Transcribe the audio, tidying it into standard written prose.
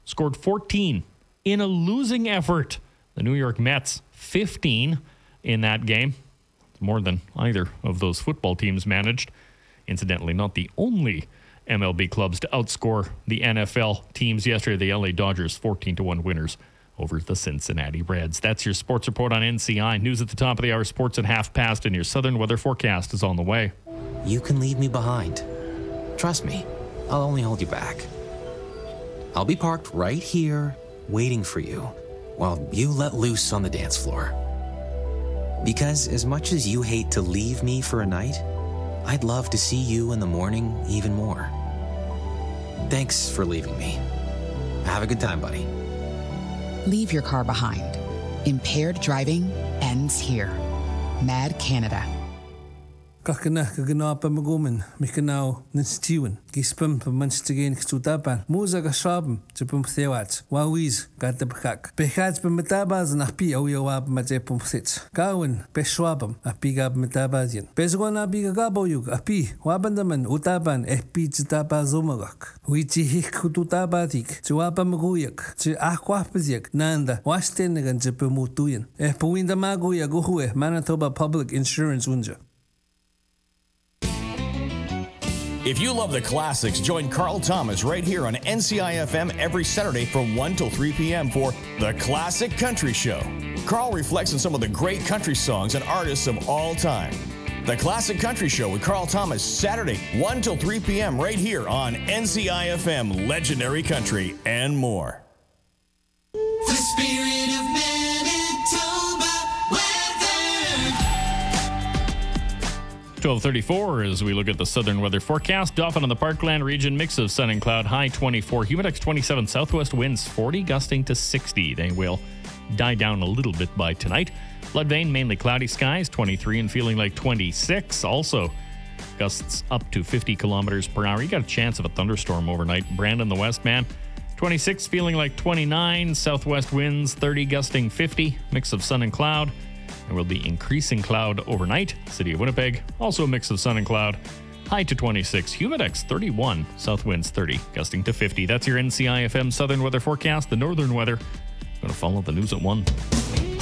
scored 14 in a losing effort. The New York Mets, 15 in that game. More than either of those football teams managed. Incidentally, not the only MLB clubs to outscore the NFL teams yesterday. The LA Dodgers, 14-1 winners over the Cincinnati Reds. That's your sports report on NCI. News at the top of the hour, sports at 5:30, and your southern weather forecast is on the way. You can leave me behind. Trust me, I'll only hold you back. I'll be parked right here, waiting for you, while you let loose on the dance floor. Because as much as you hate to leave me for a night, I'd love to see you in the morning even more. Thanks for leaving me. Have a good time, buddy. Leave your car behind. Impaired driving ends here. Mad Canada. Kakana kaganapa magumin, mikanao ninstiwen, gispum for munstigain kstutapan, muza gashabum, chipum thewats, wawiz, gatabkak. Behats bematabas and api owiawab majepum sits. Gawin, beshwabum, apigab metabazian. Bezwana bigaboyug, api, wabandaman, utaban, epi zitabazumagak. Wichi hikututabatik, chuapa maguyak, chi aquapaziak, nanda, washtenagan jipumutuyan. Epuinda maguya guhue, Manitoba Public Insurance Unja. If you love the classics, join Carl Thomas right here on NCI-FM every Saturday from 1 till 3 p.m. for The Classic Country Show. Carl reflects on some of the great country songs and artists of all time. The Classic Country Show with Carl Thomas, Saturday, 1 till 3 p.m. right here on NCI-FM, Legendary Country, and more. The spirit of Manitoba weather. 12:34 as we look at the southern weather forecast. Dauphin on the Parkland region, mix of sun and cloud, high 24. Humidex 27, southwest winds 40, gusting to 60. They will die down a little bit by tonight. Floodvein, mainly cloudy skies, 23 and feeling like 26. Also, gusts up to 50 kilometers per hour. You got a chance of a thunderstorm overnight. Brandon, the Westman, 26, feeling like 29. Southwest winds 30, gusting 50. Mix of sun and cloud. There will be increasing cloud overnight. City of Winnipeg, also a mix of sun and cloud. High to 26. Humidex 31. South winds 30, gusting to 50. That's your NCI-FM southern weather forecast. The northern weather going to follow the news at 1.